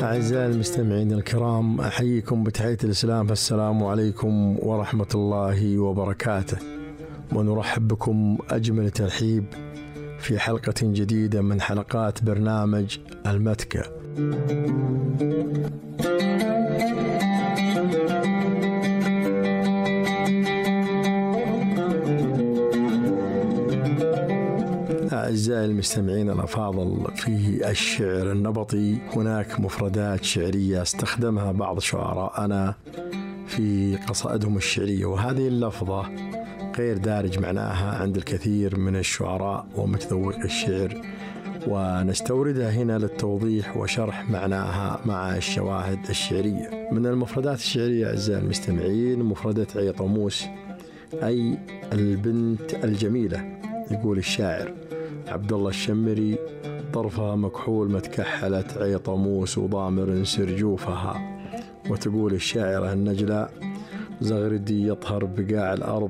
أعزائي المستمعين الكرام، أحييكم بتحية الإسلام، السلام عليكم ورحمة الله وبركاته، ونرحب بكم أجمل ترحيب في حلقة جديدة من حلقات برنامج المتكة. أعزائي المستمعين الأفاضل، في الشعر النبطي هناك مفردات شعرية استخدمها بعض شعراءنا في قصائدهم الشعرية، وهذه اللفظة غير دارج معناها عند الكثير من الشعراء ومتذوق الشعر، ونستوردها هنا للتوضيح وشرح معناها مع الشواهد الشعرية. من المفردات الشعرية أعزائي المستمعين مفردة عيطموس، أي البنت الجميلة. يقول الشاعر عبد الله الشمري: طرفها مكحول ما تكحلت عيطموس وضامر سرجوفها. وتقول الشاعرة النجلة: زغردي يطهر بقاع الأرض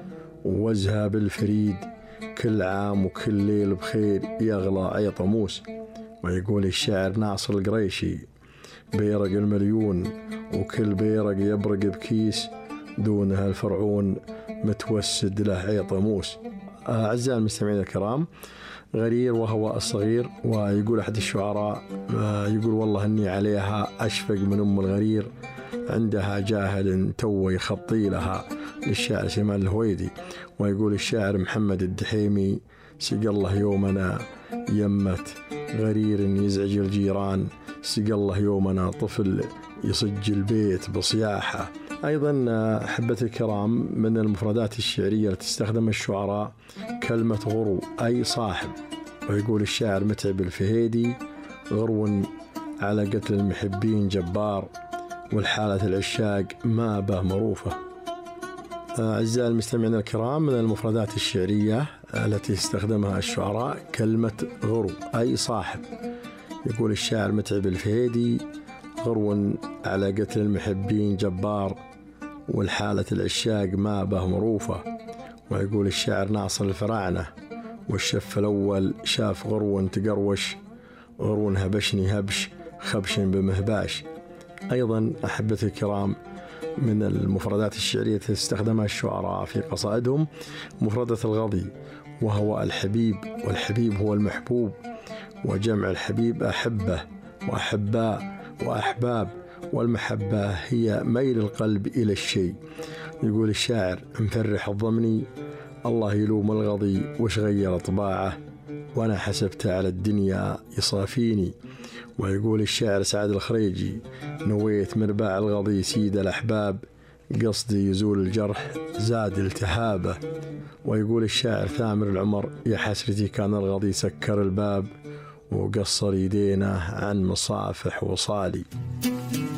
ووجهها بالفريد، كل عام وكل ليل بخير يغلى عيطموس. ويقول الشاعر ناصر القريشي: بيرق المليون وكل بيرق يبرق بكيس، دونها الفرعون متوسد له عيطموس. أعزائي المستمعين الكرام، غرير وهو الصغير. ويقول أحد الشعراء يقول: والله أني عليها أشفق من أم الغرير، عندها جاهل توي خطي لها، للشاعر سليمان الهويدي. ويقول الشاعر محمد الدحيمي: سقى الله يومنا يمت غرير يزعج الجيران، سقى الله يومنا طفل يصج البيت بصياحة. أيضا أحبتي الكرام، من المفردات الشعرية التي تستخدم الشعراء كلمة غرو، أي صاحب. ويقول الشاعر متعب الفهيدي: غرو على قتل المحبين جبار، والحالة العشاق ما به مروفة. أعزائي المستمعين الكرام، من المفردات الشعرية التي استخدمها الشعراء كلمة غرو، أي صاحب. يقول الشاعر متعب الفهيدي: غرو على قتل المحبين جبار، والحالة العشاق ما به مروفة. ويقول الشاعر ناصر الفراعنة: والشف الأول شاف غرو تقروش، غرو هبشني هبش خبش بمهباش. أيضا أحبتي الكرام، من المفردات الشعرية التي استخدمها الشعراء في قصائدهم مفردة الغضي، وهو الحبيب، والحبيب هو المحبوب، وجمع الحبيب أحبة وأحباء وأحباب، والمحبة هي ميل القلب إلى الشيء. يقول الشاعر مفرح الضمني: الله يلوم الغضي وش غير طباعه، وأنا حسبته على الدنيا يصافيني. ويقول الشاعر سعد الخريجي: نويت مرباع الغضي سيد الأحباب، قصدي يزول الجرح زاد التهابه. ويقول الشاعر ثامر العمر: يا حسرتي كان الغضي سكر الباب، وقصر يدينه عن مصافح وصالي.